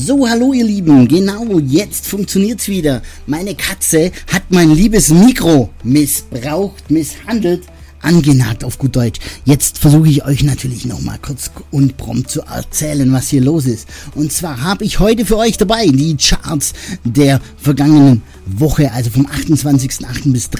So, hallo ihr Lieben, genau, jetzt funktioniert's wieder. Meine Katze hat mein liebes Mikro missbraucht, misshandelt, angenagt auf gut Deutsch. Jetzt versuche ich euch natürlich nochmal kurz und prompt zu erzählen, was hier los ist. Und zwar habe ich heute für euch dabei die Charts der vergangenen Woche, also vom 28.08. bis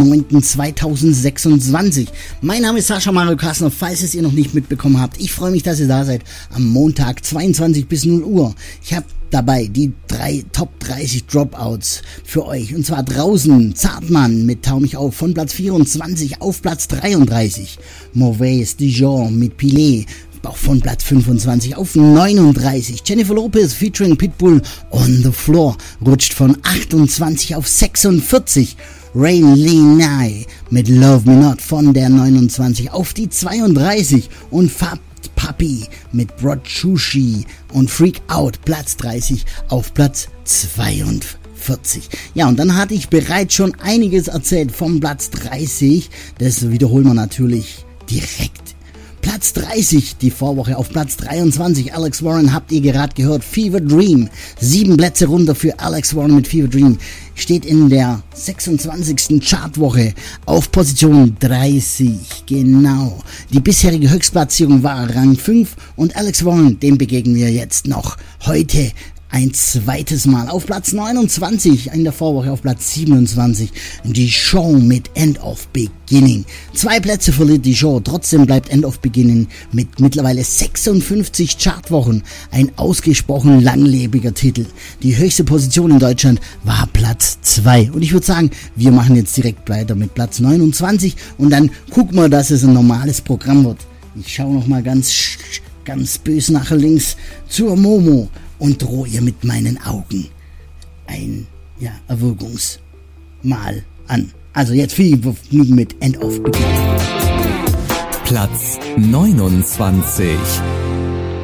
3.9.2026. Mein Name ist Sascha Mario Kassner, falls es ihr noch nicht mitbekommen habt. Ich freue mich, dass ihr da seid am Montag 22 bis 0 Uhr. Ich habe dabei die 3 Top 30 Dropouts für euch. Und zwar draußen Zartmann mit Tau mich auf von Platz 24 auf Platz 33. Mauvais Dijon mit Pilet auch von Platz 25 auf 39. Jennifer Lopez featuring Pitbull On The Floor rutscht von 28 auf 46. Rain Lee Nye mit Love Me Not von der 29 auf die 32 und Fab Papi mit Brochushi und Freak Out Platz 30 auf Platz 42. Ja, und dann hatte ich bereits schon einiges erzählt vom Platz 30. Das wiederholen wir natürlich direkt. Platz 30, die Vorwoche auf Platz 23. Alex Warren, habt ihr gerade gehört, Fever Dream. 7 Plätze runter für Alex Warren mit Fever Dream. Steht in der 26. Chartwoche auf Position 30. Genau. Die bisherige Höchstplatzierung war Rang 5 und Alex Warren, dem begegnen wir jetzt noch heute ein zweites Mal auf Platz 29, in der Vorwoche auf Platz 27, die Show mit End of Beginning. 2 Plätze verliert die Show, trotzdem bleibt End of Beginning mit mittlerweile 56 Chartwochen ein ausgesprochen langlebiger Titel. Die höchste Position in Deutschland war Platz 2 und ich würde sagen, wir machen jetzt direkt weiter mit Platz 29 und dann gucken wir, dass es ein normales Programm wird. Ich schaue nochmal ganz böse nach links zur Momo und drohe ihr mit meinen Augen ein Erwürgungsmal an. Also jetzt viel Vergnügen mit End of Beginning. Platz 29.